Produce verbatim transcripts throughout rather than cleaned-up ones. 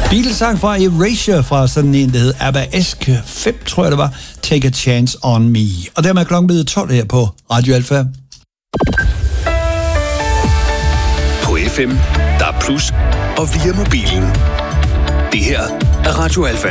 Beatles-sang fra Erasure fra sådan en, der hed ABBA-esk fem, tror jeg det var. Take a Chance on Me. Og dermed er klokken blevet tolv her på Radio Alfa. På F M, der er plus, og via mobilen. Det her er Radio Alfa.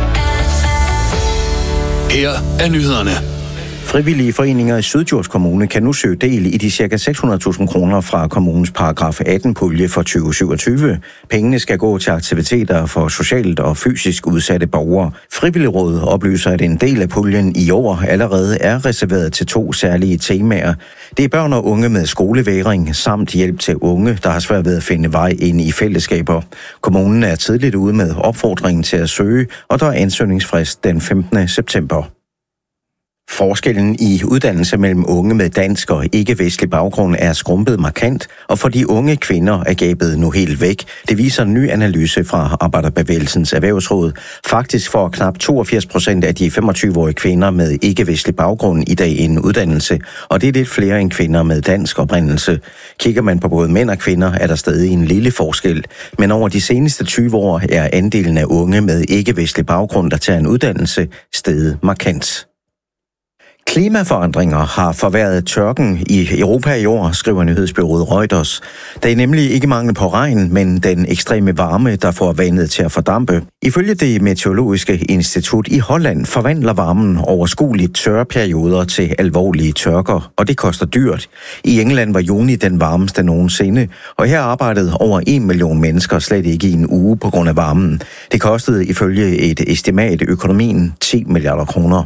Her er nyhederne. Frivillige foreninger i Syddjurs Kommune kan nu søge del i de ca. seks hundrede tusind kroner fra kommunens paragraf atten-pulje for tyve syvogtyve. Pengene skal gå til aktiviteter for socialt og fysisk udsatte borgere. Frivilligrådet oplyser, at en del af puljen i år allerede er reserveret til to særlige temaer. Det er børn og unge med skolevægring samt hjælp til unge, der har svært ved at finde vej ind i fællesskaber. Kommunen er tidligt ude med opfordringen til at søge, og der er ansøgningsfrist den femtende september. Forskellen i uddannelse mellem unge med dansk og ikke-vestlig baggrund er skrumpet markant, og for de unge kvinder er gabet nu helt væk. Det viser en ny analyse fra Arbejderbevægelsens Erhvervsråd. Faktisk får knap toogfirs procent af de femogtyve-årige kvinder med ikke-vestlig baggrund i dag en uddannelse, og det er lidt flere end kvinder med dansk oprindelse. Kigger man på både mænd og kvinder, er der stadig en lille forskel, men over de seneste tyve år er andelen af unge med ikke-vestlig baggrund, der tager en uddannelse, steget markant. Klimaforandringer har forværret tørken i Europa i år, skriver nyhedsbureauet Reuters. Der er nemlig ikke mangel på regn, men den ekstreme varme, der får vandet til at fordampe. Ifølge det meteorologiske institut i Holland forvandler varmen overskueligt tørre perioder til alvorlige tørker, og det koster dyrt. I England var juni den varmeste nogensinde, og her arbejdede over en million mennesker slet ikke i en uge på grund af varmen. Det kostede ifølge et estimat økonomien ti milliarder kroner.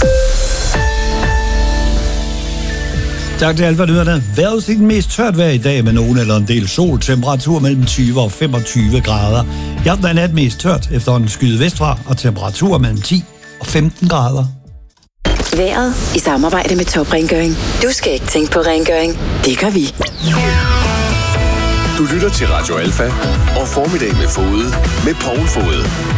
Tak til Alfa Nyhederne. Vejret er den mest tørt vejr i dag med nogen eller en del sol. Temperatur mellem tyve og femogtyve grader. I aften er nat mest tørt efter en skyde vestfra, og temperatur mellem ti og femten grader. Vejret i samarbejde med Top Rengøring. Du skal ikke tænke på rengøring. Det gør vi. Du lytter til Radio Alfa og Formiddag med Fode med Poul Fode.